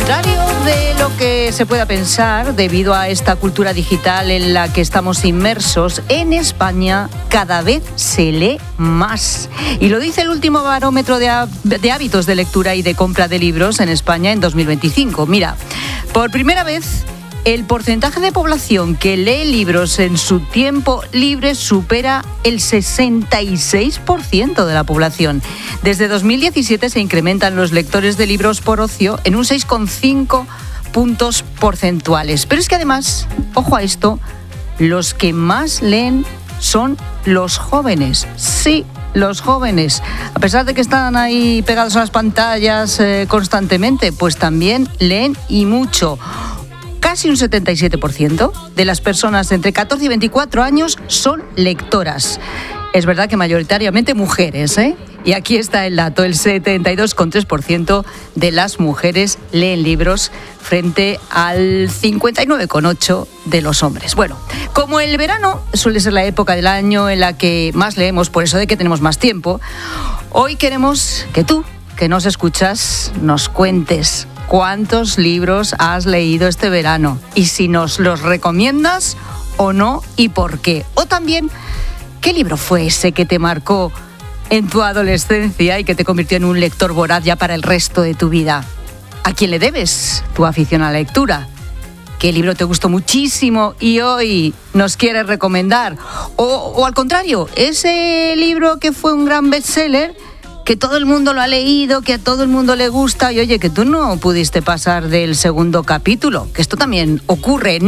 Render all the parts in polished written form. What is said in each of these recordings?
contrario de lo que se pueda pensar, debido a esta cultura digital en la que estamos inmersos, en España cada vez se lee más. Y lo dice el último barómetro de hábitos de lectura y de compra de libros en España en 2025. Mira, por primera vez, el porcentaje de población que lee libros en su tiempo libre supera el 66% de la población. Desde 2017 se incrementan los lectores de libros por ocio en un 6,5 puntos porcentuales. Pero es que además, ojo a esto, los que más leen son los jóvenes. Sí, los jóvenes. A pesar de que están ahí pegados a las pantallas constantemente, pues también leen y mucho. Casi un 77% de las personas entre 14 y 24 años son lectoras. Es verdad que mayoritariamente mujeres, ¿eh? Y aquí está el dato, el 72,3% de las mujeres leen libros frente al 59,8% de los hombres. Bueno, como el verano suele ser la época del año en la que más leemos, por eso de que tenemos más tiempo, hoy queremos que tú, que nos escuchas, nos cuentes ¿cuántos libros has leído este verano? Y si nos los recomiendas o no y por qué. O también, ¿qué libro fue ese que te marcó en tu adolescencia y que te convirtió en un lector voraz ya para el resto de tu vida? ¿A quién le debes tu afición a la lectura? ¿Qué libro te gustó muchísimo y hoy nos quieres recomendar? O al contrario, ese libro que fue un gran bestseller, que todo el mundo lo ha leído, que a todo el mundo le gusta y oye, que tú no pudiste pasar del segundo capítulo, que esto también ocurre.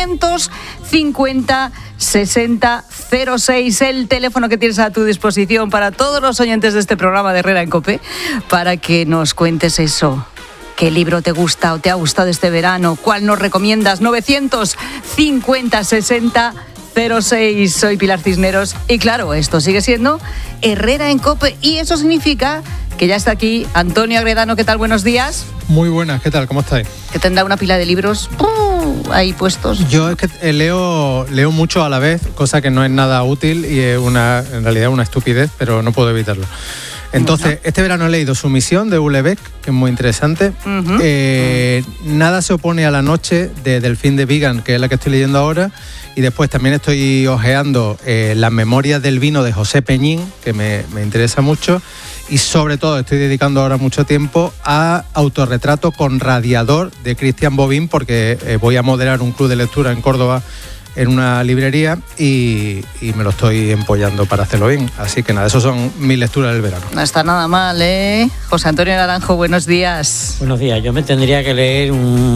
950 60 06, el teléfono que tienes a tu disposición para todos los oyentes de este programa de Herrera en COPE, para que nos cuentes eso. ¿Qué libro te gusta o te ha gustado este verano? ¿Cuál nos recomiendas? 950 60 06. Soy Pilar Cisneros y claro, esto sigue siendo Herrera en COPE y eso significa que ya está aquí Antonio Agredano. ¿Qué tal? Buenos días. Muy buenas, ¿qué tal? ¿Cómo estáis? Que tendrá una pila de libros ahí puestos. Yo es que leo mucho a la vez, cosa que no es nada útil y es en realidad una estupidez, pero no puedo evitarlo. Entonces, este verano he leído Sumisión de Houellebecq, que es muy interesante. Nada se opone a la noche de Delfín de Vigan, que es la que estoy leyendo ahora. Y después también estoy hojeando Las memorias del vino de José Peñín, que me interesa mucho. Y sobre todo estoy dedicando ahora mucho tiempo a Autorretrato con radiador de Cristian Bobín, porque voy a moderar un club de lectura en Córdoba en una librería y me lo estoy empollando para hacerlo bien. Así que nada, esas son mis lecturas del verano. No está nada mal, ¿eh? José Antonio Naranjo, buenos días. Buenos días, yo me tendría que leer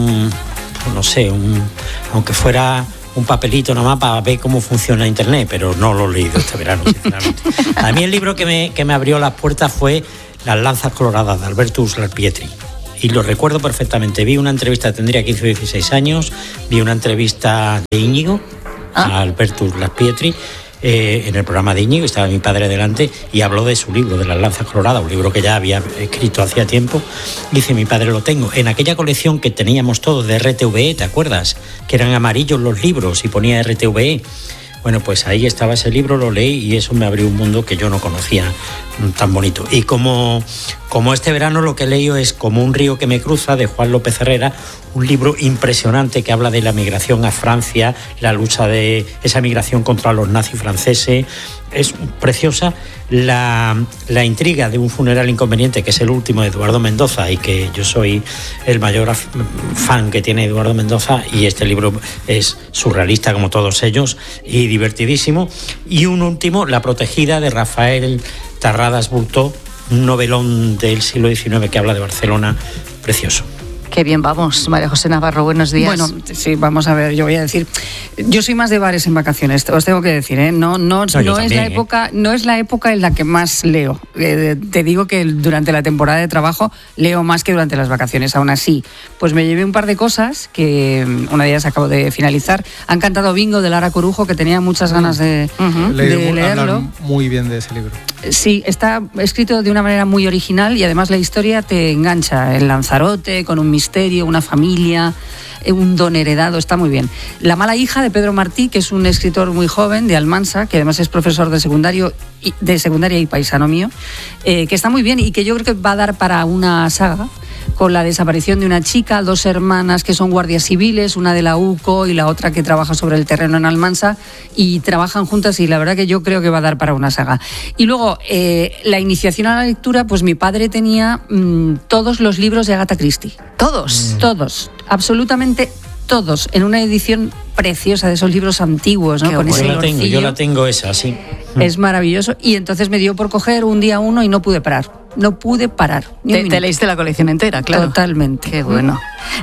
aunque fuera un papelito nomás para ver cómo funciona Internet, pero no lo he leído este verano, sinceramente. A mí el libro que me abrió las puertas fue Las lanzas coloradas de Albertus Laspietri. Y lo recuerdo perfectamente. Vi una entrevista, tendría 15 o 16 años, vi una entrevista de Íñigo a Albertus Laspietri en el programa de Íñigo, estaba mi padre delante y habló de su libro, de Las lanzas coloradas, un libro que ya había escrito hacía tiempo. Dice, mi padre, lo tengo en aquella colección que teníamos todos de RTVE, ¿te acuerdas? Que eran amarillos los libros y ponía RTVE. Bueno, pues ahí estaba ese libro, lo leí y eso me abrió un mundo que yo no conocía tan bonito. Y como este verano lo que he leído es Como un río que me cruza, de Juan López Herrera, un libro impresionante que habla de la migración a Francia, la lucha de esa migración contra los nazis franceses. Es preciosa la intriga de un funeral inconveniente, que es el último de Eduardo Mendoza y que yo soy el mayor fan que tiene Eduardo Mendoza, y este libro es surrealista como todos ellos y divertidísimo. Y un último, La protegida, de Rafael Tarradas Bultó, un novelón del siglo XIX que habla de Barcelona, precioso. Qué bien vamos, María José Navarro, buenos días. Bueno, sí, vamos a ver, yo voy a decir, yo soy más de bares en vacaciones, os tengo que decir, ¿eh? No es la época en la que más leo. Te digo que durante la temporada de trabajo leo más que durante las vacaciones. Aún así, pues me llevé un par de cosas que una de ellas acabo de finalizar. Han cantado Bingo de Lara Corujo, que tenía muchas ganas de leerlo. Muy bien de ese libro. Sí, está escrito de una manera muy original y además la historia te engancha. El Lanzarote, con un misterio, una familia, un don heredado, está muy bien. La mala hija, de Pedro Martí, que es un escritor muy joven de Almansa, que además es profesor de secundaria y paisano mío, que está muy bien y que yo creo que va a dar para una saga con la desaparición de una chica, 2 hermanas que son guardias civiles, una de la UCO y la otra que trabaja sobre el terreno en Almansa, y trabajan juntas y la verdad que yo creo que va a dar para una saga. Y luego, la iniciación a la lectura, pues mi padre tenía todos los libros de Agatha Christie. ¿Todos? Todos, absolutamente todos, en una edición preciosa de esos libros antiguos, ¿no? Qué Con bueno. ese Yo la tengo esa, sí. Es maravilloso. Y entonces me dio por coger un día uno y no pude parar. No pude parar. Te leíste la colección entera, claro. Totalmente. Qué bueno.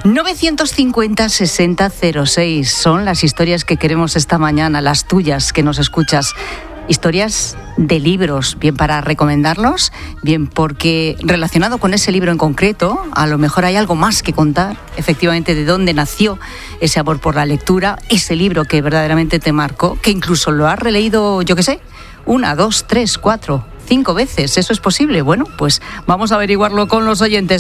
950-6006 son las historias que queremos esta mañana, las tuyas que nos escuchas. Historias de libros, bien para recomendarlos, bien porque relacionado con ese libro en concreto, a lo mejor hay algo más que contar, efectivamente, de dónde nació ese amor por la lectura, ese libro que verdaderamente te marcó, que incluso lo has releído, yo qué sé, 1, 2, 3, 4, 5 veces. ¿Eso es posible? Bueno, pues vamos a averiguarlo con los oyentes.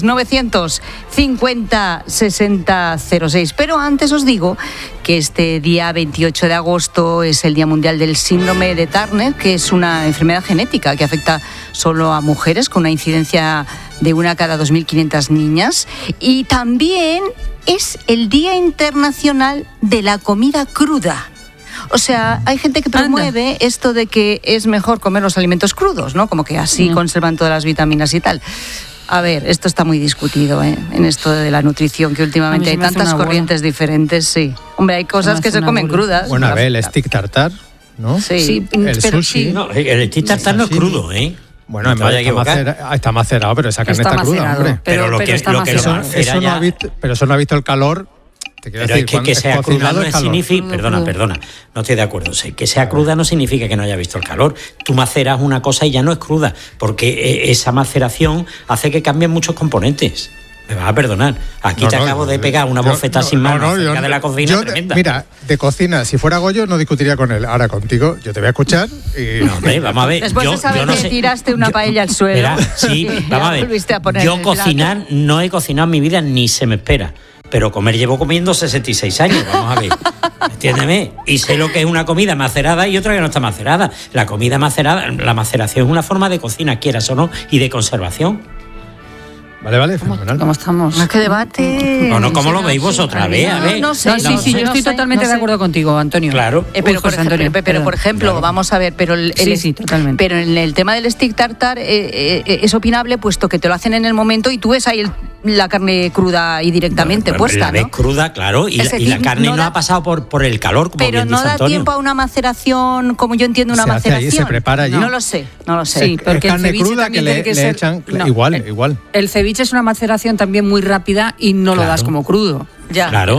950-6006. Pero antes os digo que este día 28 de agosto es el Día Mundial del Síndrome de Turner, que es una enfermedad genética que afecta solo a mujeres, con una incidencia de 1 cada 2.500 niñas. Y también es el Día Internacional de la Comida Cruda. O sea, hay gente que promueve esto de que es mejor comer los alimentos crudos, ¿no? Como que así conservan todas las vitaminas y tal. A ver, esto está muy discutido, en esto de la nutrición, que últimamente hay tantas corrientes diferentes, sí. Hombre, hay cosas que se comen crudas. Bueno, a ver, el stick tartar, ¿no? Sí, el pero sushi. sí. No, el stick tartar no es crudo, ¿eh? Bueno, no está macerado, pero esa carne está cruda, hombre. Pero lo que está lo macera ya... Pero eso no ha visto el calor. Pero es que sea cruda no significa... Perdona, no estoy de acuerdo. Que sea cruda no significa que no haya visto el calor. Tú maceras una cosa y ya no es cruda, porque esa maceración hace que cambien muchos componentes. Me vas a perdonar. Aquí te acabo de pegar una bofetada sin mano acerca de la cocina tremenda. Mira, de cocina, si fuera Goyo no discutiría con él. Ahora contigo, yo te voy a escuchar y... No, hombre, vamos a ver. Después de saber que tiraste una paella al suelo. Verá, sí, vamos a ver. Yo cocinar no he cocinado en mi vida ni se me espera. Pero comer llevo comiendo 66 años, vamos a ver. Entiéndeme. Y sé lo que es una comida macerada y otra que no está macerada. La comida macerada, la maceración es una forma de cocina, quieras o no, y de conservación. Vale, fenomenal. ¿Cómo estamos? No es que debate. No, ¿cómo lo veis vosotras? A ver. No sé. Sí, yo estoy totalmente de acuerdo contigo, Antonio. Claro. Pero por ejemplo, vamos a ver, sí, totalmente. Pero en el tema del stick tartar es opinable, puesto que te lo hacen en el momento y tú ves ahí la carne cruda y directamente puesta, la ves cruda, claro, y la carne no ha pasado por el calor, como pero bien no dice da Antonio. tiempo a una maceración, como yo entiendo una maceración. Se prepara allí. No lo sé. Sí, porque es carne el ceviche cruda también que tiene que le ser echan igual. El ceviche es una maceración también muy rápida y no lo das como crudo. Ya. Claro.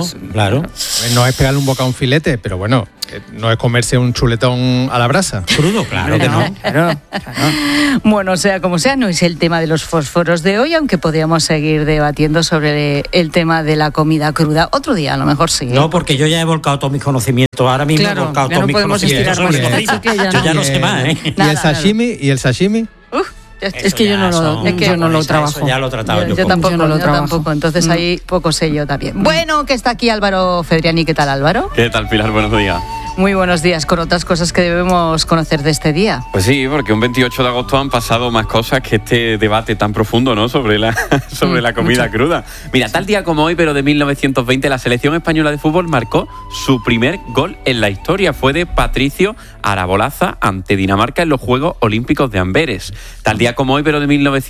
No es pegarle un boca a un filete, pero bueno, no es comerse un chuletón a la brasa. Crudo, claro que no. Claro. Bueno, sea como sea, no es el tema de los fósforos de hoy, aunque podríamos seguir debatiendo sobre el tema de la comida cruda. Otro día, a lo mejor sí. No, porque yo ya he volcado todos mis conocimientos. Ahora mismo he volcado todos mis conocimientos sobre cocina. Yo ya no sé más, ¿eh? ¿Y el sashimi? Es que yo no lo trabajo. Ya lo he tratado yo tampoco. Entonces ahí poco sé yo también. Bueno, que está aquí Álvaro Fedriani. ¿Qué tal, Álvaro? ¿Qué tal, Pilar? Buenos días. Muy buenos días, con otras cosas que debemos conocer de este día. Pues sí, porque un 28 de agosto han pasado más cosas que este debate tan profundo, ¿no? Sobre la comida cruda. Mira, tal día como hoy, pero de 1920, la selección española de fútbol marcó su primer gol en la historia. Fue de Patricio Arabolaza ante Dinamarca en los Juegos Olímpicos de Amberes. Tal día como hoy, pero de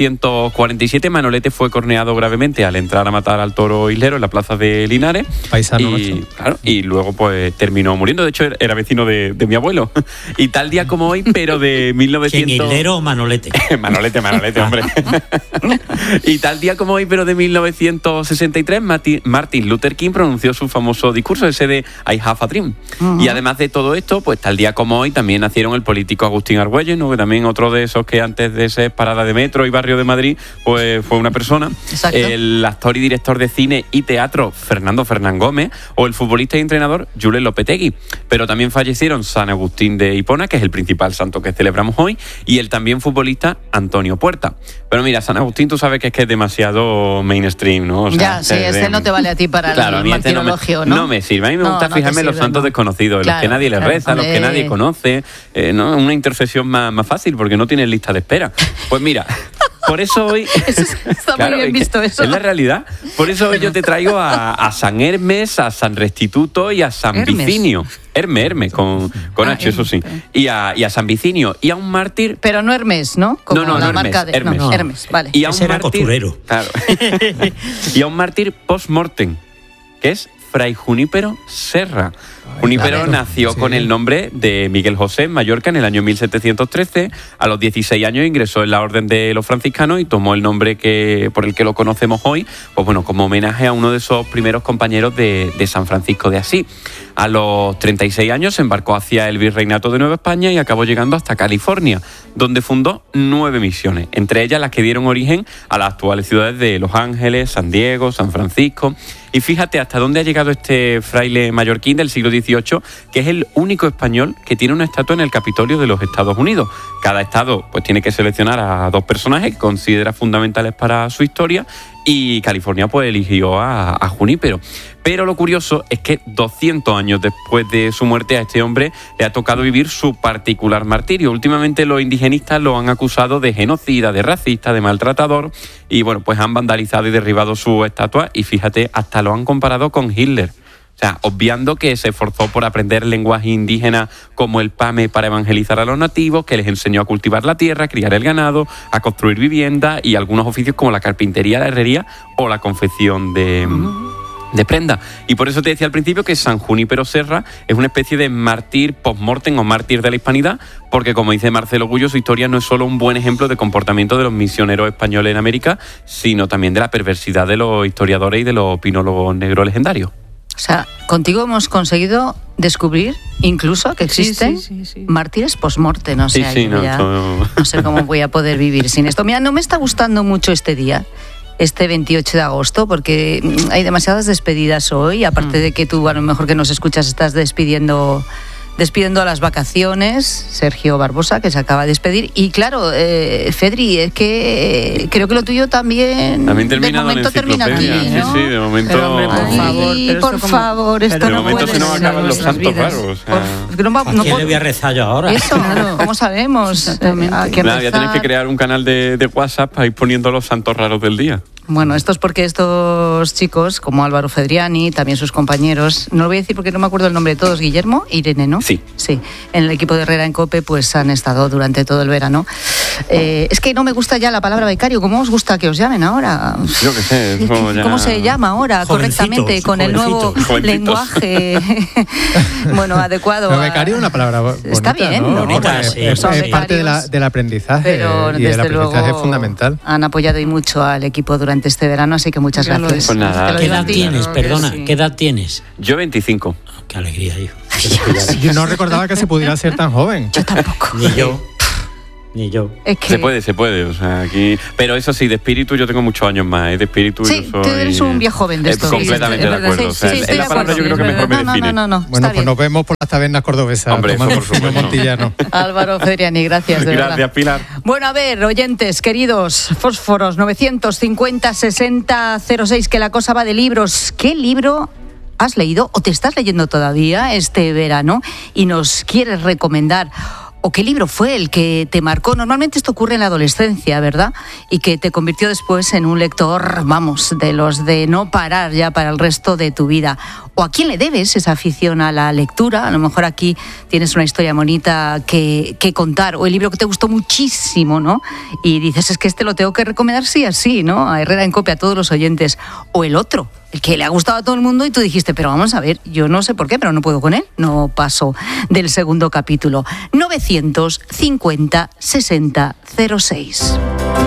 1947, Manolete fue corneado gravemente al entrar a matar al toro islero en la plaza de Linares. Paisano nuestro. Claro, y luego pues terminó muriendo. De hecho, era vecino de mi abuelo. Y tal día como hoy, pero de 1900... ¿Quién, Islero o Manolete? Manolete, hombre. Y tal día como hoy, pero de 1963, Martin Luther King pronunció su famoso discurso, ese de I have a dream. Uh-huh. Y además de todo esto, pues tal día como hoy también nacieron el político Agustín Argüelles, ¿no? Que también otro de esos que antes de ser parada de metro y barrio de Madrid, pues fue una persona. Exacto. El actor y director de cine y teatro Fernando Fernán Gómez, o el futbolista y entrenador Julen Lopetegui. Pero también fallecieron San Agustín de Hipona, que es el principal santo que celebramos hoy, y el también futbolista Antonio Puerta. Pero mira, San Agustín tú sabes que es demasiado mainstream, ¿no? O sea, ya, sí, este no te vale a ti para el martirologio, ¿no? No me sirve. A mí me gusta fijarme en los santos desconocidos, en los que nadie les reza, los que nadie conoce. ¿No? Una intercesión más fácil, porque no tienen lista de espera. Pues mira... Por eso hoy... Está claro, muy bien visto eso. Es la realidad. Por eso hoy yo te traigo a San Hermes, a San Restituto y a San Vicinio. Hermes, con H, eso sí. Y a San Vicinio. Y a un mártir... Pero no Hermes, ¿no? Como no, la Hermes, marca de... Hermes. No, Hermes, vale. Y a un Ese era mártir, costurero. Claro. Y a un mártir post-mortem, que es Fray Junípero Serra. Junípero nació con el nombre de Miguel José en Mallorca en el año 1713. A los 16 años ingresó en la Orden de los Franciscanos y tomó el nombre por el que lo conocemos hoy, pues bueno, como homenaje a uno de esos primeros compañeros de San Francisco de Asís. A los 36 años se embarcó hacia el Virreinato de Nueva España y acabó llegando hasta California, donde fundó 9 misiones, entre ellas las que dieron origen a las actuales ciudades de Los Ángeles, San Diego, San Francisco. Y fíjate hasta dónde ha llegado este fraile mallorquín del siglo XVIII, que es el único español que tiene una estatua en el Capitolio de los Estados Unidos. Cada estado pues tiene que seleccionar a 2 personajes que considera fundamentales para su historia, y California pues eligió a Junípero. Pero lo curioso es que 200 años después de su muerte a este hombre le ha tocado vivir su particular martirio. Últimamente los indigenistas lo han acusado de genocida, de racista, de maltratador, y bueno, pues han vandalizado y derribado su estatua, y fíjate, hasta lo han comparado con Hitler. O sea, obviando que se esforzó por aprender lenguaje indígena como el pame para evangelizar a los nativos, que les enseñó a cultivar la tierra, a criar el ganado, a construir viviendas y algunos oficios como la carpintería, la herrería o la confección de prenda. Y por eso te decía al principio que San Junípero Serra es una especie de mártir post-mortem o mártir de la hispanidad, porque como dice Marcelo Gullo, su historia no es solo un buen ejemplo de comportamiento de los misioneros españoles en América, sino también de la perversidad de los historiadores y de los opinólogos negros legendarios. O sea, contigo hemos conseguido descubrir incluso que existen mártires post-mortem. O sea, no sé cómo voy a poder vivir sin esto. Mira, no me está gustando mucho este día, este 28 de agosto, porque hay demasiadas despedidas hoy, aparte de que tú, a lo mejor que nos escuchas, estás despidiendo a las vacaciones, Sergio Barbosa, que se acaba de despedir. Y claro, Fedri, es que creo que lo tuyo también de momento termina aquí, ¿no? Sí, de momento... Pero, hombre, por favor, esto no puede ser. De momento se nos acaban los santos raros. ¿A quién le voy a rezar yo ahora? Eso, ¿cómo sabemos? Ya tenéis que crear un canal de WhatsApp para ir poniendo los santos raros del día. Bueno, esto es porque estos chicos, como Álvaro Fedriani, también sus compañeros, no lo voy a decir porque no me acuerdo el nombre de todos, Guillermo e Irene, ¿no? Sí. Sí, en el equipo de Herrera en COPE pues han estado durante todo el verano. Es que no me gusta ya la palabra becario. ¿Cómo os gusta que os llamen ahora? Yo qué sé. ¿Cómo se llama ahora correctamente con el nuevo lenguaje bueno, adecuado? Pero becario es una palabra bonita, está bien, ¿no? bonita, sí. Es parte del aprendizaje, pero y el aprendizaje es fundamental. Han apoyado y mucho al equipo durante este verano, así que muchas gracias. Pues nada. ¿Qué edad tienes? Perdona, ¿qué edad tienes? Yo 25. Qué alegría, hijo. Yo no recordaba que se pudiera ser tan joven. Yo tampoco. Ni yo. Es que... Se puede, o sea, aquí... Pero eso sí, de espíritu yo tengo muchos años más, de espíritu sí, yo soy... tú eres un viejo joven de estos. Completamente de acuerdo. Es la palabra yo creo que mejor me define. No, bueno, pues nos vemos por las tabernas cordobesas. Hombre, eso por supuesto. Montillano. Álvaro Fedriani, gracias, de Gracias, verdad. Pilar. Bueno, a ver, oyentes, queridos, fósforos, 950-60-06, que la cosa va de libros. ¿Qué libro has leído o te estás leyendo todavía este verano y nos quieres recomendar? ¿O qué libro fue el que te marcó? Normalmente esto ocurre en la adolescencia, ¿verdad? Y que te convirtió después en un lector, vamos, de los de no parar ya para el resto de tu vida. ¿O a quién le debes esa afición a la lectura? A lo mejor aquí tienes una historia bonita que contar. O el libro que te gustó muchísimo, ¿no? Y dices, es que este lo tengo que recomendar sí así, ¿no? A Herrera en COPE, a todos los oyentes. O el otro, el que le ha gustado a todo el mundo y tú dijiste, pero vamos a ver, yo no sé por qué, pero no puedo con él. No paso del segundo capítulo. 950-60-06.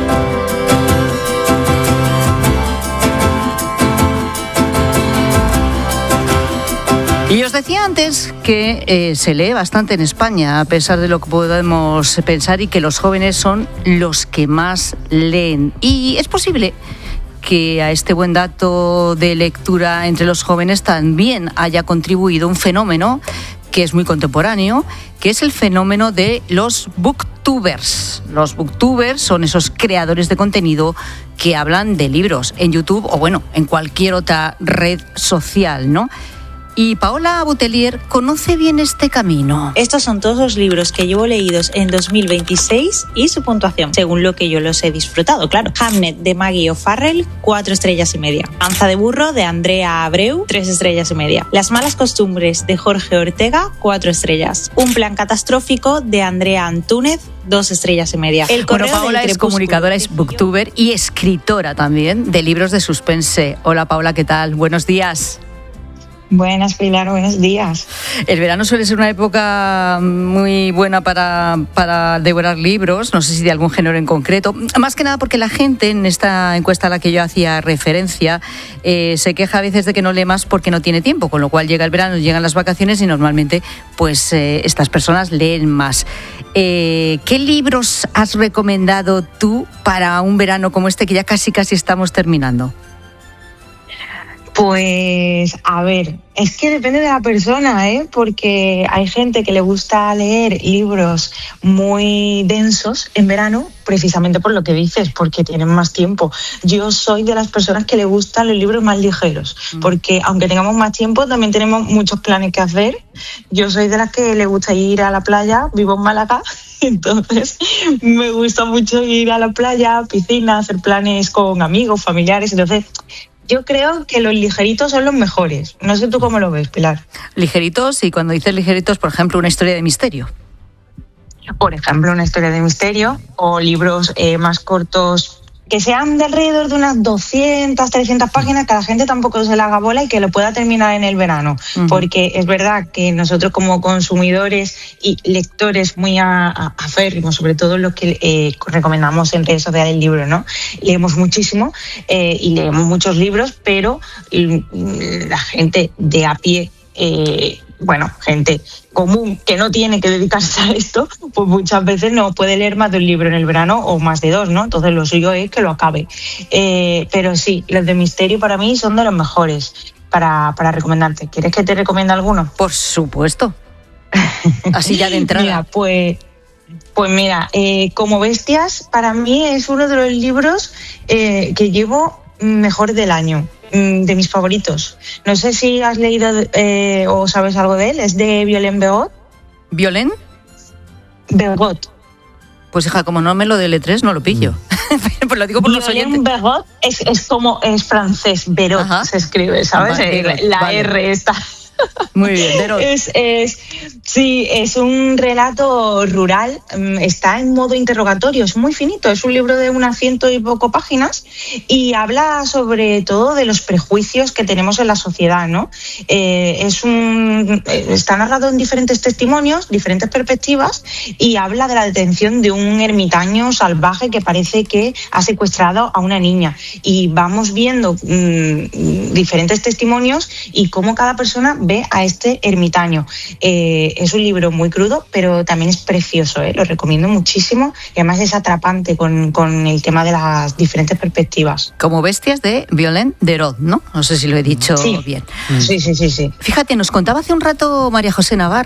Y os decía antes que se lee bastante en España, a pesar de lo que podemos pensar, y que los jóvenes son los que más leen. Y es posible que a este buen dato de lectura entre los jóvenes también haya contribuido un fenómeno que es muy contemporáneo, que es el fenómeno de los booktubers. Los booktubers son esos creadores de contenido que hablan de libros en YouTube o, bueno, en cualquier otra red social, ¿no? Y Paola Boutelier conoce bien este camino. Estos son todos los libros que llevo leídos en 2026 y su puntuación, según lo que yo los he disfrutado, claro. Hamnet de Maggie O'Farrell, 4 estrellas y media. Panza de burro de Andrea Abreu, 3 estrellas y media. Las malas costumbres de Jorge Ortega, 4 estrellas. Un plan catastrófico de Andrea Antúnez, 2 estrellas y media. Bueno, Paola es comunicadora, es booktuber y escritora también de libros de suspense. Hola Paola, ¿qué tal? Buenos días. Buenas, Pilar, buenos días. El verano suele ser una época muy buena para devorar libros, no sé si de algún género en concreto. Más que nada porque la gente, en esta encuesta a la que yo hacía referencia, se queja a veces de que no lee más porque no tiene tiempo, con lo cual llega el verano, llegan las vacaciones y normalmente pues estas personas leen más. ¿Qué libros has recomendado tú para un verano como este que ya casi estamos terminando? Pues, a ver, es que depende de la persona, porque hay gente que le gusta leer libros muy densos en verano, precisamente por lo que dices, porque tienen más tiempo. Yo soy de las personas que le gustan los libros más ligeros, porque aunque tengamos más tiempo, también tenemos muchos planes que hacer. Yo soy de las que le gusta ir a la playa, vivo en Málaga, entonces me gusta mucho ir a la playa, piscina, hacer planes con amigos, familiares, entonces yo creo que los ligeritos son los mejores. No sé tú cómo lo ves, Pilar. Ligeritos, y cuando dices ligeritos, por ejemplo, una historia de misterio. Por ejemplo, una historia de misterio o libros más cortos que sean de alrededor de unas 200, 300 páginas, que a la gente tampoco se le haga bola y que lo pueda terminar en el verano. Porque es verdad que nosotros como consumidores y lectores muy aférrimos, sobre todo los que recomendamos en redes sociales el libro, ¿no? Leemos muchísimo y leemos muchos libros, pero la gente de a pie, gente común que no tiene que dedicarse a esto, pues muchas veces no puede leer más de un libro en el verano o más de 2, ¿no? Entonces lo suyo es que lo acabe. Pero sí, los de misterio para mí son de los mejores para recomendarte. ¿Quieres que te recomiende alguno? Por supuesto. Así ya de entrada. Mira, pues mira, Como Bestias para mí es uno de los libros que llevo mejor del año. De mis favoritos. No sé si has leído o sabes algo de él. Es de Violaine Begot. ¿Violaine? Begot. Pues hija, como no me lo deletres, no lo pillo. Pues lo digo por los oyentes. Violaine Begot es francés. Begot. Ajá. Se escribe, ¿sabes? Vale. R está. Muy bien, Derot. Sí, es un relato rural, está en modo interrogatorio, es muy finito, es un libro de unas 100 y poco páginas y habla sobre todo de los prejuicios que tenemos en la sociedad, ¿no? Está narrado en diferentes testimonios, diferentes perspectivas y habla de la detención de un ermitaño salvaje que parece que ha secuestrado a una niña y vamos viendo diferentes testimonios y cómo cada persona ve a este ermitaño. Es un libro muy crudo, pero también es precioso, lo recomiendo muchísimo y además es atrapante con el tema de las diferentes perspectivas. Como Bestias de Violaine Derot, ¿no? No sé si lo he dicho bien. Sí. Fíjate, nos contaba hace un rato María José Navarro